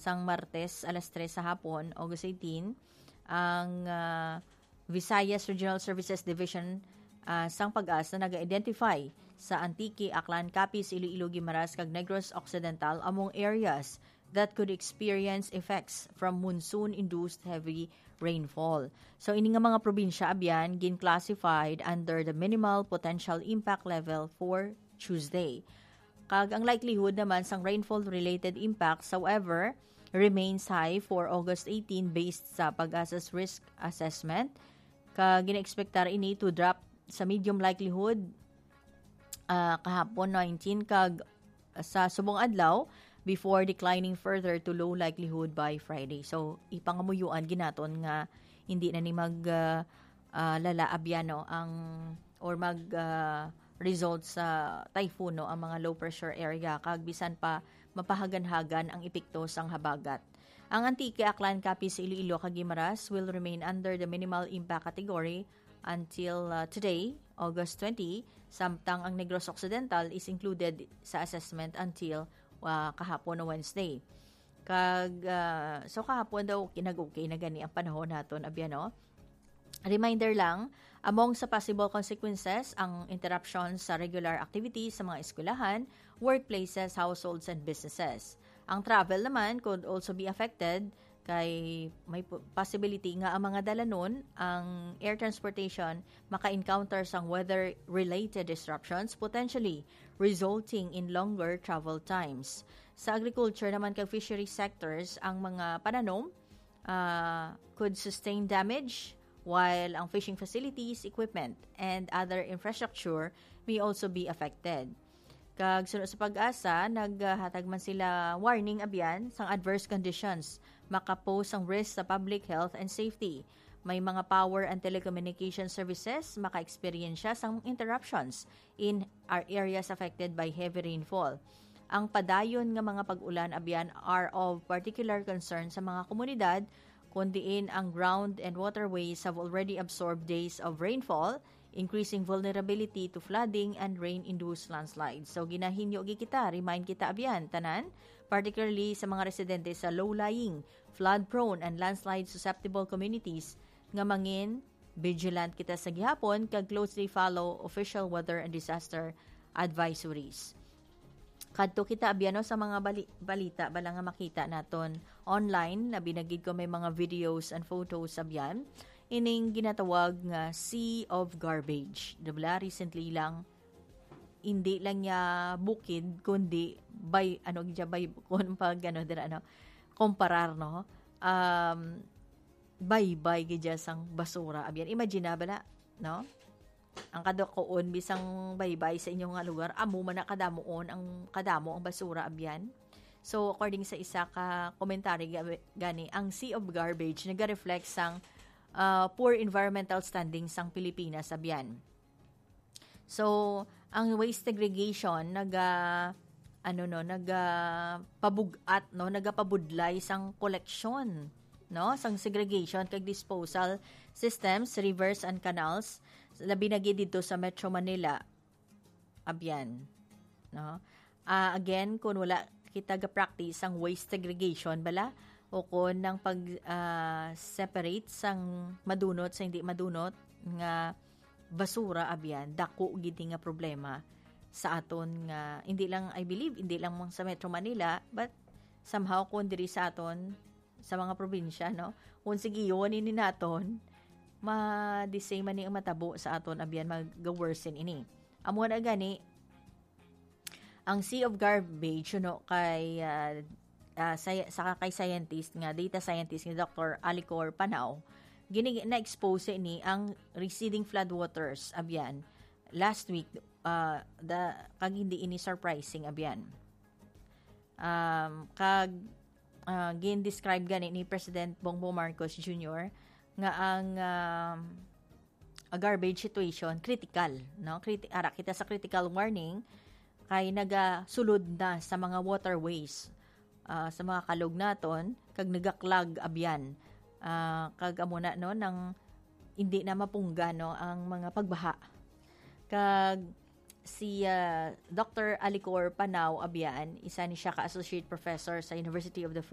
sang Martes alas 3 sa hapon, August 18, ang Visayas Regional Services Division sang Pag-asa nag-identify sa Antique, Aklan, Capiz, Iloilo, Guimaras, kag Negros Occidental among areas that could experience effects from monsoon-induced heavy rainfall. So, ini nga mga probinsya abyan gin-classified under the minimal potential impact level for Tuesday. Kag ang likelihood naman sang rainfall-related impacts, however, remains high for August 18 based sa Pag-asa's risk assessment. Kag gina-expectar ini to drop sa medium likelihood kahapon 19 kag sa subong adlaw before declining further to low likelihood by Friday. So, ipangamuyuan ginaton nga hindi na ni lalaabyan ang or result sa typhoon ang mga low pressure area kag bisan pa mapahagan-hagan ang epekto sang habagat. Ang Antique, Aklan, Capiz, Iloilo, kag Guimaras will remain under the minimal impact category until today, August 20, samtang ang Negros Occidental is included sa assessment until kahapon na Wednesday. So kahapon daw kinag-okay na gani ang panahon naton abyan. Reminder lang, among sa possible consequences, ang interruption sa regular activities sa mga eskwelahan, workplaces, households, and businesses. Ang travel naman could also be affected kay may possibility nga ang mga dalanon, ang air transportation, maka-encounter sang weather-related disruptions, potentially resulting in longer travel times. Sa agriculture naman kag fishery sectors, ang mga pananom could sustain damage, while ang fishing facilities, equipment, and other infrastructure may also be affected. Kag sunod sa Pag-asa, naghatag man sila warning abyan sang adverse conditions makapose ang risk sa public health and safety. May mga power and telecommunication services maka-experience sang interruptions in our areas affected by heavy rainfall. Ang padayon nga mga pag-ulan abyan are of particular concern sa mga komunidad kundiin ang ground and waterways have already absorbed days of rainfall, increasing vulnerability to flooding and rain-induced landslides. So, ginahinyo kita, remind kita abyan, tanan, particularly sa mga residente sa low-lying, flood-prone, and landslide-susceptible communities, nga mangin, vigilant kita sa gihapon, kag closely follow official weather and disaster advisories. Kadto kita abyan sa mga balita bala nga makita naton online na binagid ko may mga videos and photos abyan ining ginatawag nga Sea of Garbage. Dibla recently lang hindi lang niya bukid kundi by kung pag comparar bay gidya sang basura abyan. Imagine bala no? Ang kadokoon bisang baybay sa inyong nga lugar, amo man na kadamo ang basura abyan. So, according sa isa ka komentary gani, ang Sea of Garbage naga-reflect sang poor environmental standing sang Pilipinas abyan. So, ang waste segregation nagapabudlay sang koleksyon, no? Sang segregation kag disposal systems, rivers and canals labi na dito sa Metro Manila abyan, no? Again, kung wala kita ga-practice ang waste segregation bala o kung nang pag separate sang madunot sa hindi madunot nga basura abyan, dako gid nga problema sa aton nga hindi lang I believe hindi lang sa Metro Manila but somehow kung diri sa aton sa mga probinsya, no? Kung sigiyon ini naton ma-the-same man ang matabo sa aton abyan mag-worsen ini. Amo na gani ang Sea of Garbage kay kay scientist nga data scientist ni Dr. Alicor Panao gini na-expose ini ang receding floodwaters abyan last week kag hindi ini surprising abyan. Kag gin-describe gani ni President Bongbong Marcos Jr. nga ang garbage situation critical, no? Ara kita sa critical warning kay nagasulod na sa mga waterways sa mga kalog naton kag nagaklag abyan kag amo na no nang hindi na mapungga no ang mga pagbaha. Kag si Dr. Alicor Panao abyan isa ni siya ka associate professor sa University of the